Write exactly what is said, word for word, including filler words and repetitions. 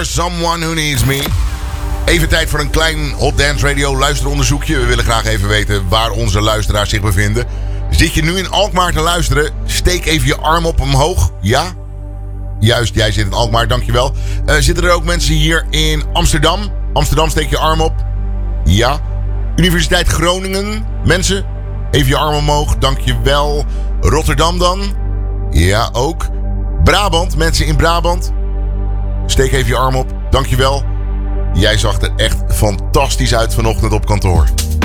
Someone Who Needs Me. Even tijd voor een klein Hot Dance Radio luisteronderzoekje. We willen graag even weten waar onze luisteraars zich bevinden. Zit je nu in Alkmaar te luisteren? Steek even je arm op omhoog. Ja? Juist, jij zit in Alkmaar, dankjewel. Uh, zitten er ook mensen hier in Amsterdam? Amsterdam, steek je arm op. Ja. Universiteit Groningen. Mensen, even je arm omhoog, dankjewel. Rotterdam dan? Ja, ook. Brabant, mensen in Brabant. Steek even je arm op, dankjewel. Jij zag er echt fantastisch uit vanochtend op kantoor.